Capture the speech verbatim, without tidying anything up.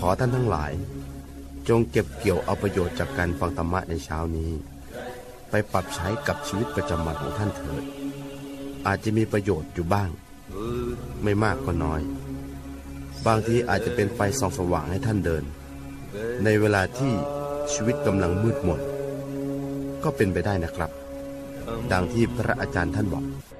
อท่านทั้งหลายจงเก็บเกี่ยวเอาประโยชน์จากการฟังธรรมะในเช้านี้ไปปรับใช้กับชีวิตประจำวันของท่านเถิดอาจจะมีประโยชน์อยู่บ้างไม่มากก็น้อยบางทีอาจจะเป็นไฟส่องสว่างให้ท่านเดินในเวลาที่ชีวิตกำลังมืดมนก็เป็นไปได้นะครับดังที่พระอาจารย์ท่านบอก